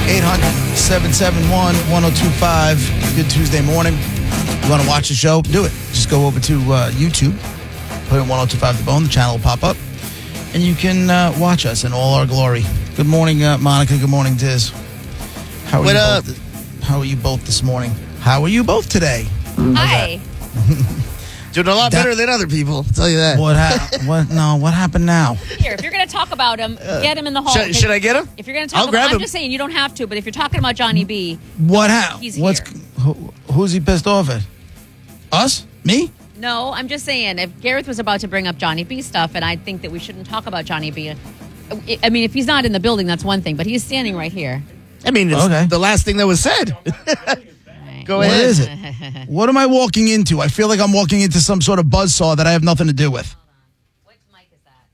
800-771-1025. Good Tuesday morning. You want to watch the show? Do it. Just go over to YouTube. Put in 1025 The Bone. The channel will pop up. And you can watch us in all our glory. Good morning, Monica. Good morning, Diz. How are you both this morning? How are you both today? Hi. Doing a lot better than other people, I'll tell you that. What happened now? Here, if you're going to talk about him, get him in the hall. Should I get him? If you're going to talk about him, I'm just saying, you don't have to, but if you're talking about Johnny B, he's here. Who's he pissed off at? Us? Me? No, I'm just saying, if Gareth was about to bring up Johnny B stuff, and I think that we shouldn't talk about Johnny B. I mean, if he's not in the building, that's one thing, but he's standing right here. I mean, it's the last thing that was said. Go ahead. What is it? What am I walking into? I feel like I'm walking into some sort of buzzsaw that I have nothing to do with. What mic is that?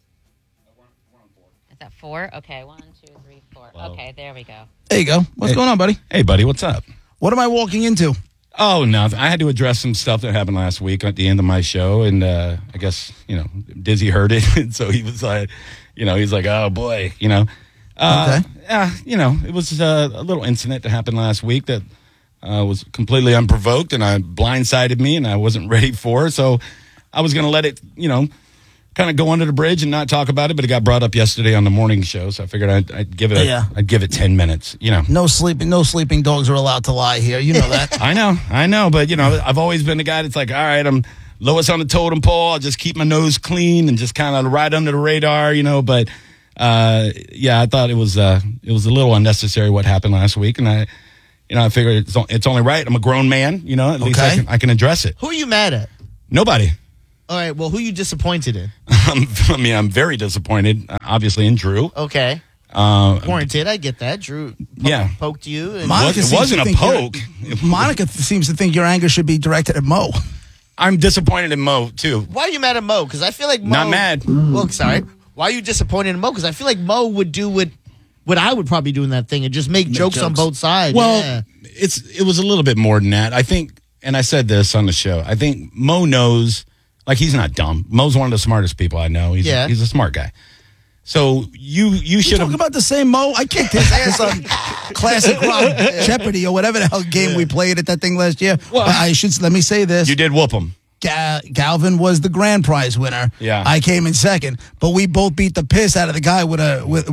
Is that 4? Okay, 1, 2, 3, 4. Hello. Okay, there we go. There you go. What's going on, buddy? Hey, buddy, what's up? What am I walking into? Oh, nothing. I had to address some stuff that happened last week at the end of my show, and I guess, Dizzy heard it, and so he was like, he's like, oh, boy, Okay. Yeah, it was a little incident that happened last week that was completely unprovoked, and I blindsided me, and I wasn't ready for it, so I was going to let it, kind of go under the bridge and not talk about it, but it got brought up yesterday on the morning show, so I figured I'd give it 10 minutes, No sleeping dogs are allowed to lie here. You know that. I know, but I've always been the guy that's like, all right, I'm lowest on the totem pole. I'll just keep my nose clean and just kind of ride under the radar, but I thought it was a little unnecessary what happened last week, and I figured it's only right. I'm a grown man, at least I can address it. Who are you mad at? Nobody. All right, well, who are you disappointed in? I'm very disappointed, obviously, in Drew. Okay. Warranted, I get that. Drew poked you. And it wasn't a poke. Monica seems to think your anger should be directed at Mo. I'm disappointed in Mo, too. Why are you mad at Mo? Because I feel like Mo... Not mad. Well, sorry. Why are you disappointed in Mo? Because I feel like Mo would do what I would probably do in that thing and just make jokes on both sides. Well, it was a little bit more than that. I think, and I said this on the show, I think Mo knows... Like, he's not dumb. Mo's one of the smartest people I know. He's a smart guy. So you should have... talk about the same Mo? I kicked his ass on Classic Rock Jeopardy or whatever the hell game we played at that thing last year. Well, let me say this. You did whoop him. Galvin was the grand prize winner. Yeah. I came in second, but we both beat the piss out of the guy with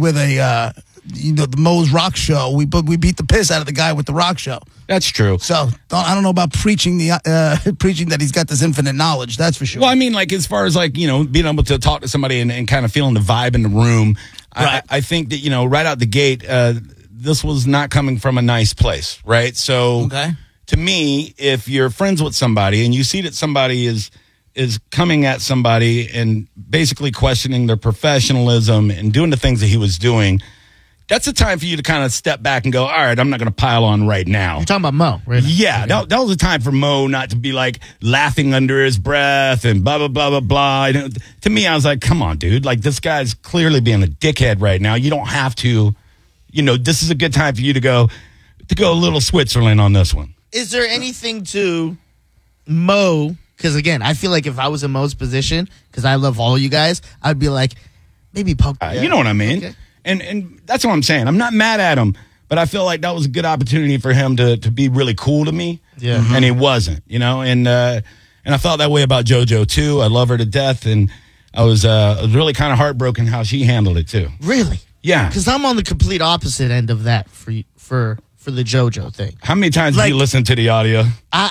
the Mo's Rock Show. We beat the piss out of the guy with the Rock Show. That's true. So I don't know about preaching preaching that he's got this infinite knowledge. That's for sure. Well, I mean, like as far as being able to talk to somebody and kind of feeling the vibe in the room. Right. I think that right out the gate, this was not coming from a nice place, right? So to me, if you're friends with somebody and you see that somebody is coming at somebody and basically questioning their professionalism and doing the things that he was doing, that's the time for you to kind of step back and go, all right, I'm not going to pile on right now. You're talking about Mo, right? Yeah, that was the time for Mo not to be like laughing under his breath and blah, blah, blah, blah, blah. To me, I was like, come on, dude. Like, this guy's clearly being a dickhead right now. You don't have to, this is a good time for you to go a little Switzerland on this one. Is there anything to Mo? Because, again, I feel like if I was in Mo's position, because I love all you guys, I'd be like, maybe poke. You know what I mean? Okay. And that's what I'm saying. I'm not mad at him, but I feel like that was a good opportunity for him to be really cool to me. Yeah. And he wasn't, and I felt that way about JoJo too. I love her to death, and I was really kind of heartbroken how she handled it too. Really? Yeah. Because I'm on the complete opposite end of that for the JoJo thing. How many times did you listen to the audio?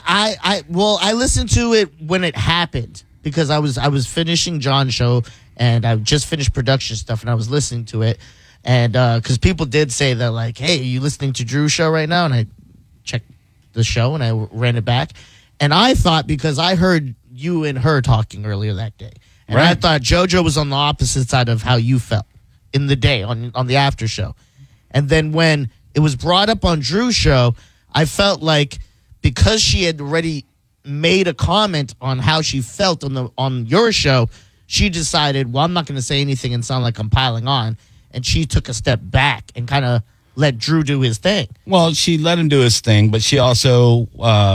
I listened to it when it happened because I was finishing John's show and I just finished production stuff and I was listening to it. And because people did say that, like, hey, are you listening to Drew's show right now? And I checked the show and I ran it back. And I thought, because I heard you and her talking earlier that day. And I thought JoJo was on the opposite side of how you felt in the day on the after show. And then when it was brought up on Drew's show, I felt like because she had already made a comment on how she felt on your show, she decided, well, I'm not going to say anything and sound like I'm piling on. And she took a step back and kind of let Drew do his thing. Well, she let him do his thing, but she also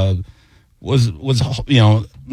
was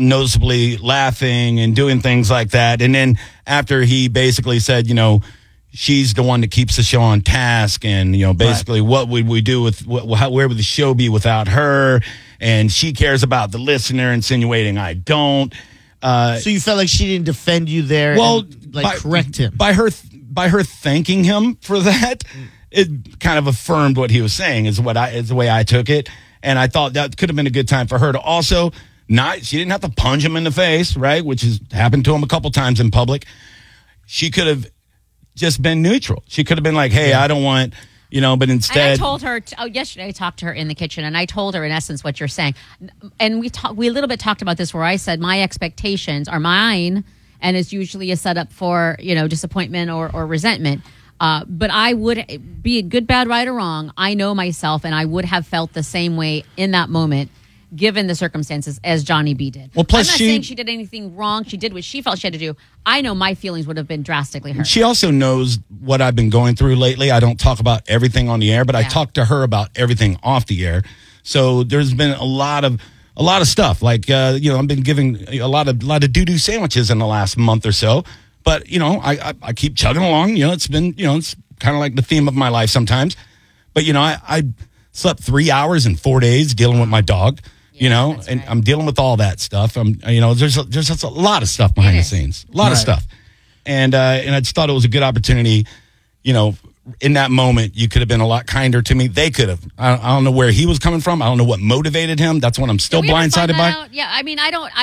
noticeably laughing and doing things like that. And then after he basically said, she's the one that keeps the show on task, and basically what would we do with where would the show be without her? And she cares about the listener, insinuating I don't. So you felt like she didn't defend you there? Well, and, correct him by her thanking him for that. It kind of affirmed what he was saying. Is the way I took it, and I thought that could have been a good time for her to also she didn't have to punch him in the face, right? Which has happened to him a couple times in public. She could have just been neutral. She could have been like, hey, I don't want, but instead. And I told her, yesterday I talked to her in the kitchen, and I told her in essence what you're saying. And we a little bit talked about this where I said my expectations are mine, and it's usually a setup for, disappointment or resentment. But I would be good, bad, right, or wrong. I know myself, and I would have felt the same way in that moment, given the circumstances, as Johnny B did. Well, plus I'm not saying she did anything wrong. She did what she felt she had to do. I know my feelings would have been drastically hurt. She also knows what I've been going through lately. I don't talk about everything on the air, but I talk to her about everything off the air. So there's been a lot of stuff. Like I've been giving a lot of doo-doo sandwiches in the last month or so. But I keep chugging along. It's been it's kind of like the theme of my life sometimes. But I slept 3 hours in 4 days dealing with my dog. And right. I'm dealing with all that stuff. There's just a lot of stuff behind the scenes, a lot of stuff, and I just thought it was a good opportunity. In that moment, you could have been a lot kinder to me. They could have. I don't know where he was coming from. I don't know what motivated him. That's what I'm still blindsided by. Out? Yeah, I mean,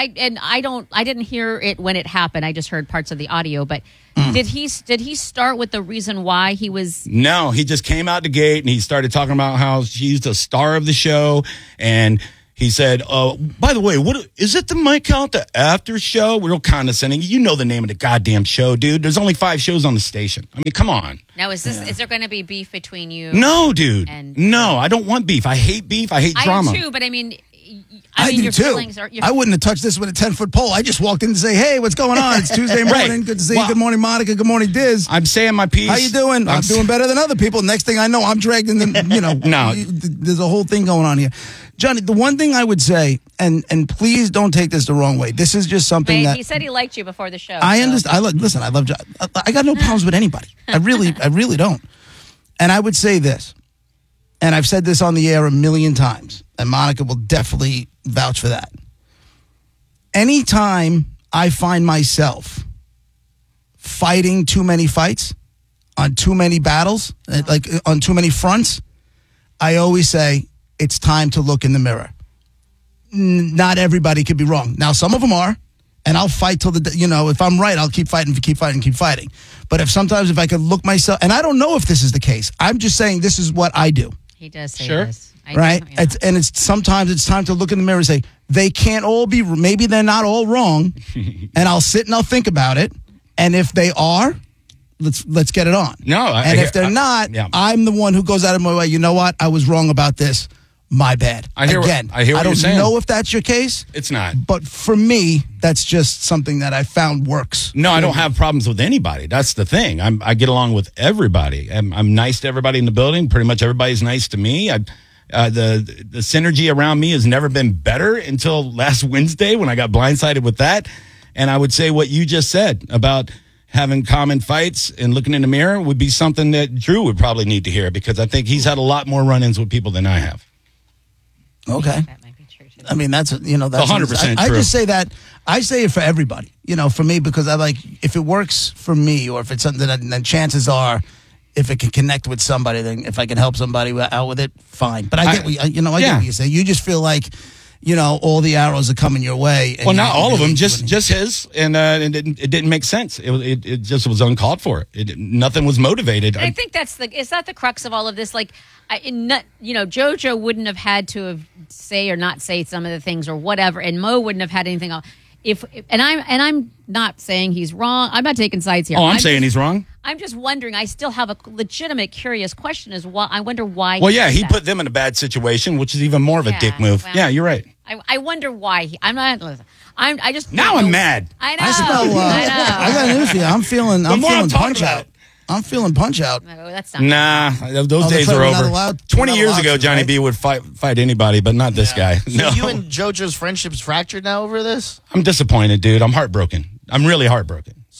I didn't hear it when it happened. I just heard parts of the audio. But did he start with the reason why he was? No, he just came out the gate and he started talking about how she's the star of the show, and he said, by the way, what is it the Mike Count, the after show? Real condescending. You know the name of the goddamn show, dude. There's only 5 shows on the station. I mean, come on. Now, is there going to be beef between you? No, dude. No, I don't want beef. I hate beef. I hate drama. I do too, but I mean, I do your too. feelings are, I wouldn't have touched this with a 10-foot pole. I just walked in to say, hey, what's going on? It's Tuesday morning. Right. Good to see you. Good morning, Monica. Good morning, Diz. I'm saying my piece. How you doing? I'm doing better than other people. Next thing I know, I'm dragged in the, No. There's a whole thing going on here. Johnny, the one thing I would say, and please don't take this the wrong way. This is just something that he said he liked you before the show. I understand. Listen, I love John. I got no problems with anybody. I really don't. And I would say this, and I've said this on the air a million times, and Monica will definitely vouch for that. Anytime I find myself fighting too many fights on too many battles, like on too many fronts, I always say it's time to look in the mirror. Not everybody could be wrong. Now, some of them are, and I'll fight till if I'm right, I'll keep fighting. But if I could look myself, and I don't know if this is the case. I'm just saying this is what I do. He does say Sure. this. Right? Sometimes it's time to look in the mirror and say, they can't all be, maybe they're not all wrong. And I'll sit and I'll think about it. And if they are, let's get it on. No. If they're not, I'm the one who goes out of my way. You know what? I was wrong about this. My bad. I hear what you're saying. I don't know if that's your case. It's not. But for me, that's just something that I found works. No, I don't have problems with anybody. That's the thing. I get along with everybody. I'm nice to everybody in the building. Pretty much everybody's nice to me. The synergy around me has never been better until last Wednesday when I got blindsided with that. And I would say what you just said about having common fights and looking in the mirror would be something that Drew would probably need to hear, because I think he's had a lot more run-ins with people than I have. Okay. That might be true too. I mean, that's 100% I true. just say that. I say it for everybody, for me, because I like, if it works for me, or if it's something that, then chances are, if it can connect with somebody, then if I can help somebody out with it, fine. But I get what get what you say. You just feel like, all the arrows are coming your way. Well, not all of them, just his, and it didn't make sense. It just was uncalled for. Nothing was motivated. I think is that the crux of all of this? Like, JoJo wouldn't have had to have say or not say some of the things or whatever, and Mo wouldn't have had anything else. I'm not saying he's wrong. I'm not taking sides here. Oh, I'm saying he's wrong. I'm just wondering. I still have a legitimate, curious question: is why? I wonder why. Well, yeah, he did put them in a bad situation, which is even more of a dick move. Well, yeah, you're right. I wonder why. I'm not. Listen, I just now I'm mad. I know. I got news for you. I'm feeling punch out. I'm feeling punch out. No, that's not. Nah, those days are over. 20 years ago, Johnny B would fight anybody, but not this guy. So No. you and JoJo's friendship's fractured now over this? I'm disappointed, dude. I'm heartbroken. I'm really heartbroken.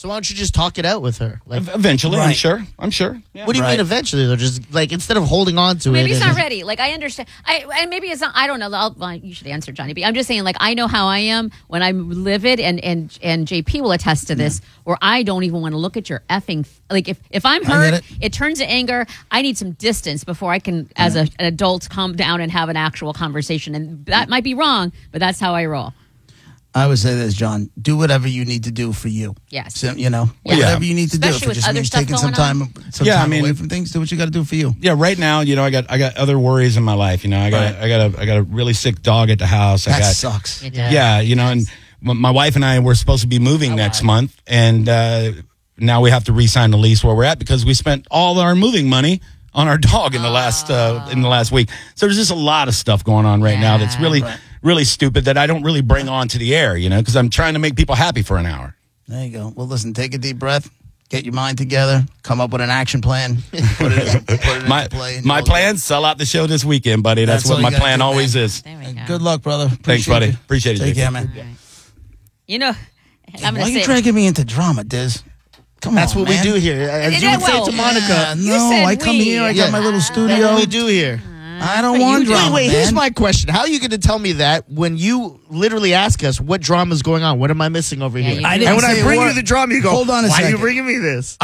So why don't you just talk it out with her? Like, Eventually, I'm Right. sure. I'm sure. Yeah. what do you mean eventually? Though, just like instead of holding on to it. Maybe he's and- not ready. Like, I understand. And maybe it's not. I don't know. Well, you should answer, Johnny. But I'm just saying, like, I know how I am when I'm livid, and JP will attest to this, where I don't even want to look at your effing. Like, if I'm get hurt, it. it turns to anger. I need some distance before I can, as an adult, calm down and have an actual conversation. And that might be wrong, but that's how I roll. I would say this, John. Do whatever you need to do for you. Yes. So, Yeah. whatever you need to do. Especially If it with just other means stuff taking some going time, Yeah, I time mean- away from things, do what you got to do for you. Yeah, right now, I got other worries in my life. I got a really sick dog at the house. That I got sucks. It does. Yeah, and my wife and I were supposed to be moving next month, and now we have to re-sign the lease where we're at because we spent all our moving money on our dog in the last week. So there's just a lot of stuff going on right now that's really stupid that I don't really bring on to the air, because I'm trying to make people happy for an hour. There you go. Well, listen, take a deep breath, get your mind together, come up with an action plan, put it into play. and My you'll plan, sell out the show this weekend, buddy. That's That's what all my you gotta plan do, always man. is. There we do. go. Good luck, brother. Thanks, buddy. you. Appreciate it, Take JP. care, man. You know, I'm Why going are to you say. dragging me into drama, Diz? Come That's on, what man. we do here. As you would say to Monica. Yeah, You no, said I come we. here. I Yeah. got my little That's studio. what we do here. I don't want drama, Wait, here's man. my question. How are you going to tell me that when you literally ask us what drama is going on? What am I missing over Yeah, here? you I didn't And when I say a bring word. you the drama, you go, Hold on a why are you second. bringing me this?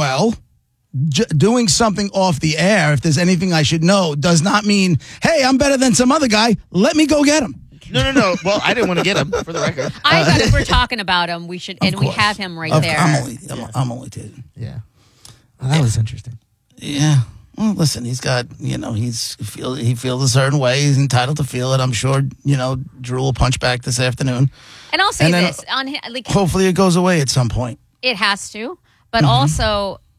Doing something off the air, if there's anything I should know, does not mean, hey, I'm better than some other guy. Let me go get him. No. Well, I didn't want to get him, for the record. I thought if we're talking about him, we should, and we course. have him right there. I'm only teasing. Yeah. Well, that was interesting. Yeah. Well, listen, he's got, he feels a certain way. He's entitled to feel it. I'm sure, Drew will punch back this afternoon. And I'll say And then- this: Hopefully it goes away at some point. it has to, but also